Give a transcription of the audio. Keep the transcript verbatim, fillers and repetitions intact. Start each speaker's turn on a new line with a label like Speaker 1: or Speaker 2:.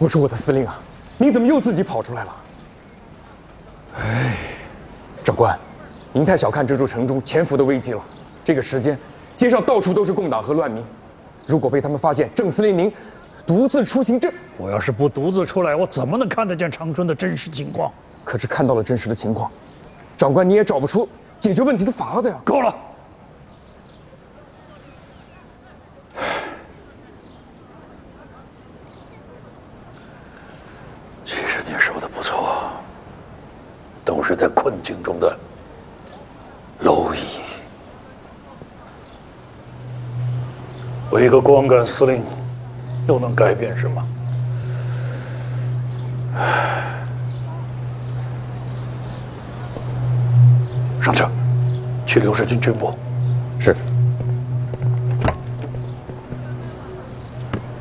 Speaker 1: 我说我的司令啊，您怎么又自己跑出来了？哎，长官，您太小看这座城中潜伏的危机了。这个时间，街上到处都是共党和乱民，如果被他们发现郑司令您独自出行，这
Speaker 2: 我要是不独自出来，我怎么能看得见长春的真实情况？
Speaker 1: 可是看到了真实的情况，长官你也找不出解决问题的法子呀。
Speaker 2: 够了。
Speaker 3: 都是在困境中的蝼蚁。我一个光杆司令，又能改变什么？上车，去刘世军军部。
Speaker 1: 是。